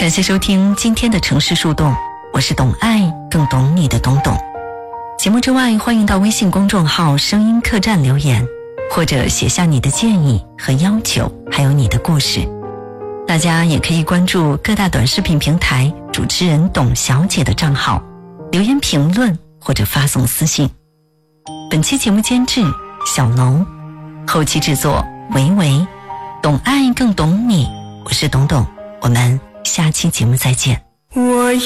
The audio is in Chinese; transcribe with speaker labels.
Speaker 1: 感谢收听今天的城市树洞，我是懂爱更懂你的懂懂。节目之外，欢迎到微信公众号声音客栈留言，或者写下你的建议和要求，还有你的故事。大家也可以关注各大短视频平台主持人董小姐的账号，留言评论或者发送私信。本期节目监制小楼，后期制作维维，懂爱更懂你，我是董董，我们下期节目再见。